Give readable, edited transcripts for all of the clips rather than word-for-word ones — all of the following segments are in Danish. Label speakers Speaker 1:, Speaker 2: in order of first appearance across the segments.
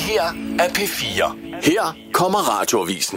Speaker 1: her er P4. Her kommer Radioavisen.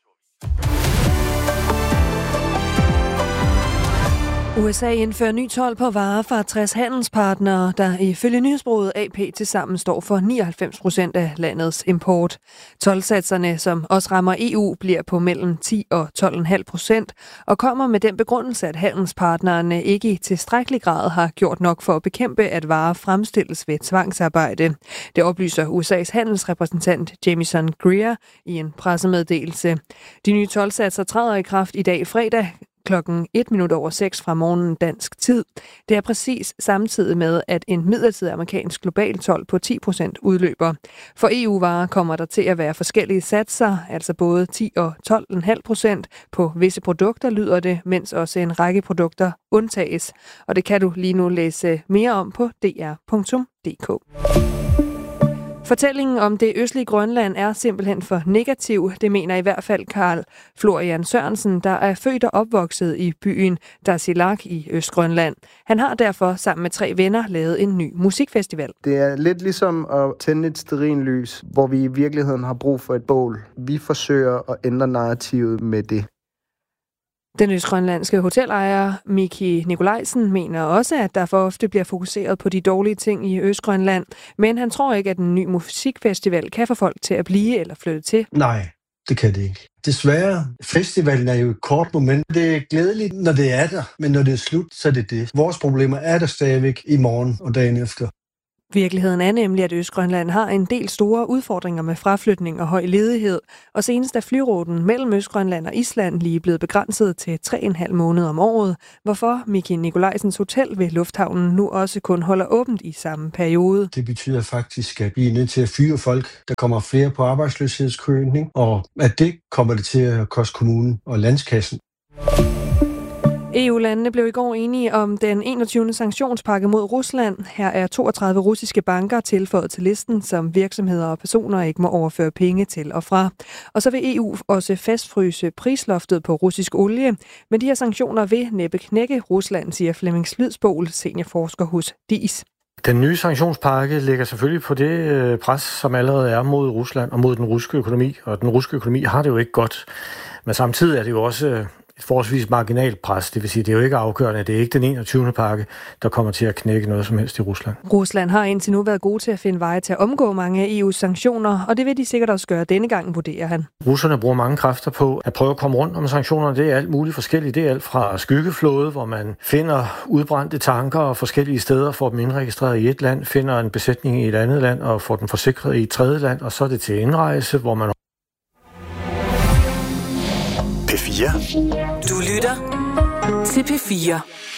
Speaker 2: USA indfører ny told på varer fra 60 handelspartnere, der ifølge nyhedsbureauet AP tilsammen står for 99% af landets import. Toldsatserne, som også rammer EU, bliver på mellem 10 og 12,5% og kommer med den begrundelse, at handelspartnerne ikke i tilstrækkelig grad har gjort nok for at bekæmpe, at varer fremstilles ved tvangsarbejde. Det oplyser USA's handelsrepræsentant Jamieson Greer i en pressemeddelelse. De nye toldsatser træder i kraft i dag fredag klokken 6:01 fra morgenen dansk tid. Det er præcis samtidig med, at en midlertidig amerikansk global told på 10% udløber. For EU-varer kommer der til at være forskellige satser, altså både 10 og 12,5% på visse produkter, lyder det, mens også en række produkter undtages. Og det kan du lige nu læse mere om på dr.dk. Fortællingen om det østlige Grønland er simpelthen for negativ. Det mener i hvert fald Karl Florian Sørensen, der er født og opvokset i byen Tasiilaq i Østgrønland. Han har derfor sammen med 3 venner lavet en ny musikfestival.
Speaker 3: Det er lidt ligesom at tænde et stearinlys, hvor vi i virkeligheden har brug for et bål. Vi forsøger at ændre narrativet med det.
Speaker 2: Den østgrønlandske hotelejer Miki Nikolajsen mener også, at der for ofte bliver fokuseret på de dårlige ting i Østgrønland, men han tror ikke, at en ny musikfestival kan få folk til at blive eller flytte til.
Speaker 4: Nej, det kan det ikke. Desværre, festivalen er jo et kort moment. Det er glædeligt, når det er der, men når det er slut, så er det det. Vores problemer er der stadigvæk i morgen og dagen efter.
Speaker 2: Virkeligheden er nemlig, at Østgrønland har en del store udfordringer med fraflytning og høj ledighed, og senest er flyruten mellem Østgrønland og Island lige blevet begrænset til 3,5 måneder om året, hvorfor Miki Nikolajsens hotel ved lufthavnen nu også kun holder åbent i samme periode.
Speaker 4: Det betyder faktisk, at vi er nødt til at fyre folk. Der kommer flere på arbejdsløshedskøen, og at det kommer det til at koste kommunen og landskassen.
Speaker 2: EU-landene blev i går enige om den 21. sanktionspakke mod Rusland. Her er 32 russiske banker tilføjet til listen, som virksomheder og personer ikke må overføre penge til og fra. Og så vil EU også fastfryse prisloftet på russisk olie. Men de her sanktioner vil næppe knække Rusland, siger Flemming Slydsbol, seniorforsker hos DIS.
Speaker 5: Den nye sanktionspakke ligger selvfølgelig på det pres, som allerede er mod Rusland og mod den russiske økonomi. Og den russiske økonomi har det jo ikke godt. Men samtidig er det jo også et forholdsvis marginalt pres. Det vil sige, det er jo ikke afgørende. Det er ikke den 21. pakke, der kommer til at knække noget som helst i Rusland.
Speaker 2: Rusland har indtil nu været gode til at finde veje til at omgå mange af EU's sanktioner, og det vil de sikkert også gøre denne gang, vurderer han.
Speaker 5: Russerne bruger mange kræfter på at prøve at komme rundt om sanktionerne. Det er alt muligt forskelligt. Det er alt fra skyggeflåde, hvor man finder udbrændte tanker og forskellige steder, får dem indregistreret i et land, finder en besætning i et andet land og får den forsikret i et tredje land, og så er det til indrejse, hvor man
Speaker 1: P4.
Speaker 6: Du lytter til P4.